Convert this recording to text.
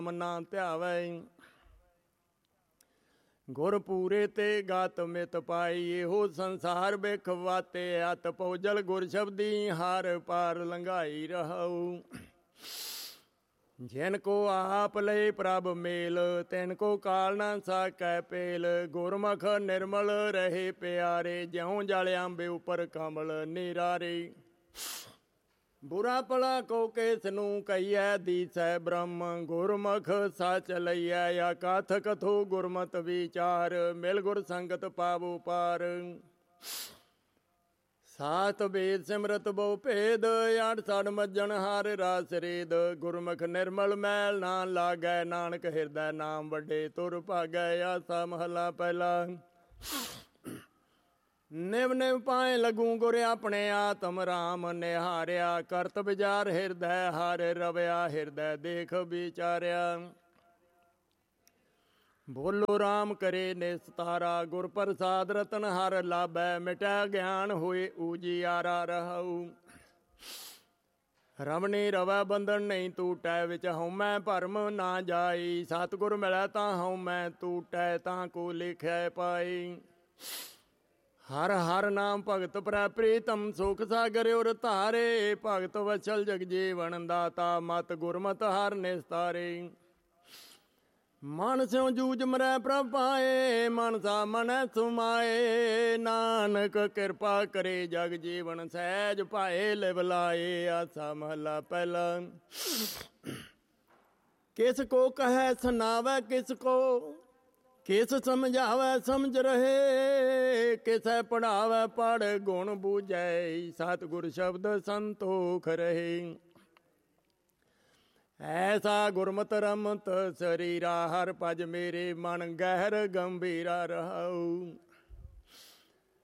ਨਾ ਧਿਆਵੈ। ਗੁਰ ਪੂਰੇ ਤੇ ਗਾਤ ਮਿਤ ਪਾਈ, ਇਹੋ ਸੰਸਾਰ ਬਿਖ ਵਾਤੇ। ਅਤ ਪਉਜਲ ਗੁਰ ਸ਼ਬਦੀ, ਹਰ ਪਾਰ ਲੰਘਾਈ ਰਹਉ। ਜਿਨ ਕੋ ਆਪ ਲਏ ਪ੍ਰਭ ਮੇਲ, ਤਿਨ ਕੋ ਕਾਲ ਨਾ ਸਾਕੈ ਪੇਲ। ਗੁਰਮੁਖ ਨਿਰਮਲ ਰਹੇ ਪਿਆਰੇ, ਜਿਉ ਜਲ ਅੰਬ ਉਪਰ ਕਮਲ ਨਿਰਾਰੇ। ਬੁਰਾ ਭਲਾ ਕੋ ਕਿਸ ਨੂੰ ਕਹੀਐ, ਦੀਸੈ ਬ੍ਰਹਮ ਗੁਰਮੁਖ ਸਚ ਲਈਐ। ਅਕਥ ਕਥੋ ਗੁਰਮਤਿ ਵਿਚਾਰ, ਮਿਲ ਗੁਰ ਸੰਗਤ ਪਾਵੋ ਪਾਰ। ਸਾਤ ਵੇਦ ਸਿਮਰਤ ਬਹੁ ਭੇਦ, ਅੱਠ ਸੜ ਮੱਜਣ ਹਰ ਰਾਸ ਰੇਦ। ਗੁਰਮੁਖ ਨਿਰਮਲ ਮੈਲ ਨਾ ਲਾਗੈ, ਨਾਨਕ ਹਿਰਦੈ ਨਾਮ ਵੱਡੇ ਤੁਰ ਭਾਗੈ। ਆਸਾ ਮਹਲਾ ਪਹਿਲਾ। ਨਿਵ ਨਿਵ ਪਾਏ ਲਗੂ ਗੁਰ ਆਪਣੇ, ਆਤਮ ਰਾਮ ਨਿਹਾਰਿਆ। ਕਰਤ ਵਿਚਾਰ ਹਿਰਦੈ ਹਰ ਰਵਿਆ, ਹਿਰਦੈ ਦੇਖ ਵਿਚਾਰਿਆ। ਬੋਲੋ ਰਾਮ ਕਰੇ ਨਿਸਤਾਰਾ, ਗੁਰ ਪ੍ਰਸਾਦ ਰਤਨ ਹਰ ਲਾਭੈ। ਮਿਟੈ ਗਿਆਨ ਹੋਏ ਉਜਿਆਰਾ ਰਹਉ। ਰਵਣੀ ਰਵੈ ਬੰਧਨ ਨਹੀਂ ਟੂਟੈ, ਵਿੱਚ ਹਉਮੈ ਭਰਮ ਨਾ ਜਾਈ। ਸਤਿਗੁਰ ਮਿਲੈ ਤਾਂ ਹਉਮੈ ਟੂਟੈ, ਤਾਂ ਕੋ ਲਿਖਿਆ ਪਾਈ। ਹਰ ਹਰ ਨਾਮ ਭਗਤ ਪ੍ਰੈ ਪ੍ਰੀਤਮ, ਸੁਖ ਸਾਗਰ ਉਰ ਧਾਰੇ। ਭਗਤ ਵਛਲ ਜਗ ਜੀਵਨ ਦਾਤਾ, ਮਤ ਗੁਰਮਤਿ ਹਰ ਨਿਸਤਾਰੇ। ਮਨ ਸਿਉ ਜੂਝ ਮਰੈ ਪ੍ਰਭ ਪਾਏ, ਮਨਸਾ ਮਨੈ ਸੁਮਾਏ। ਨਾਨਕ ਕਿਰਪਾ ਕਰੇ ਜਗ ਜੀਵਨ, ਸਹਿਜ ਭਾਏ ਲਿਵ ਲਾਏ। ਆਸਾ ਮਹਲਾ ਪਹਿਲਾ। ਕਿਸ ਕੋ ਕਹੈ ਸੁਨਾਵੈ, ਕਿਸ ਕੋ ਕਿਸ ਸਮਝਾਵੈ ਸਮਝ ਰਹੇ। ਕਿਸੈ ਪੜ੍ਹਾਵੈ ਪੜ੍ਹ ਗੁਣ ਬੂਝੈ, ਸਤਿਗੁਰ ਸ਼ਬਦ ਸੰਤੋਖ ਰਹੇ। ਐਸਾ ਗੁਰਮਤਿ ਰਮਤ ਸਰੀਰਾ, ਹਰ ਭਜ ਮੇਰੇ ਮਨ ਗਹਿਰ ਗੰਭੀਰਾ ਰਹਉ।